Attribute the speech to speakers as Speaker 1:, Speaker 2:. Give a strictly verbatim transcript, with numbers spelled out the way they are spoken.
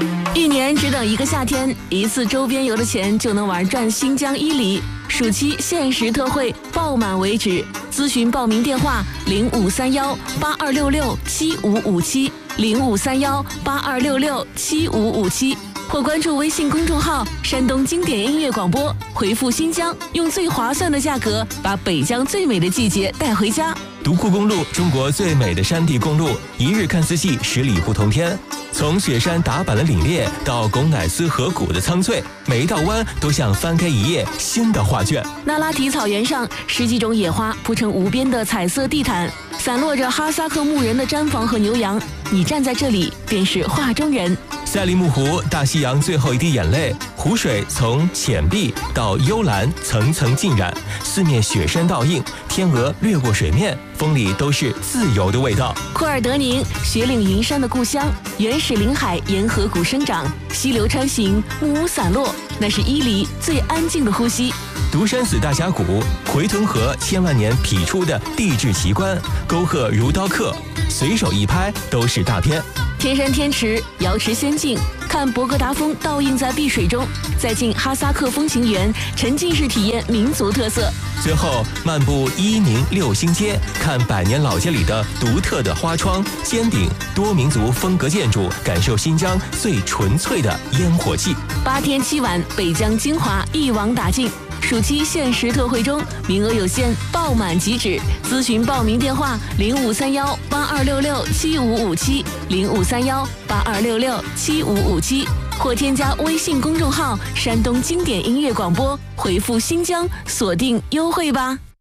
Speaker 1: 一年只等一个夏天，一次周边游的钱就能玩转新疆伊犁。暑期限时特惠，爆满为止。咨询报名电话：零五三幺八二六六七五五七，零五三幺八二六六七五五七，或关注微信公众号“山东经典音乐广播”，回复“新疆”，用最划算的价格把北疆最美的季节带回家。
Speaker 2: 独库公路，中国最美的山地公路，一日看四季，十里不同天。从雪山打板的凛冽到贡乃斯河谷的苍翠，每一道弯都像翻开一页新的画卷。
Speaker 1: 那拉提草原上，十几种野花铺成无边的彩色地毯，散落着哈萨克牧人的毡房和牛羊。你站在这里，便是画中人。
Speaker 2: 赛里木湖，大西洋最后一滴眼泪，湖水从浅碧到幽蓝，层层浸染，四面雪山倒映，天鹅掠过水面，风里都是自由的味道。
Speaker 1: 库尔德宁，雪岭云山的故乡，原始林海沿河谷生长，溪流穿行，木屋散落，那是伊犁最安静的呼吸。
Speaker 2: 独山寺大峡谷，回屯河千万年劈出的地质奇观，沟壑如刀刻，随手一拍都是大片。
Speaker 1: 天山天池，瑶池仙境，看博格达峰倒映在碧水中，再进哈萨克风情园，沉浸式体验民族特色。
Speaker 2: 最后漫步伊宁六星街，看百年老街里的独特的花窗、尖顶、多民族风格建筑，感受新疆最纯粹的烟火气。
Speaker 1: 八天七晚，北疆精华一网打尽。暑期限时特惠中，名额有限，爆满即止。咨询报名电话：零五三幺八二六六七五五七，零五三幺八二六六七五五七，或添加微信公众号“山东经典音乐广播”，回复“新疆”锁定优惠吧。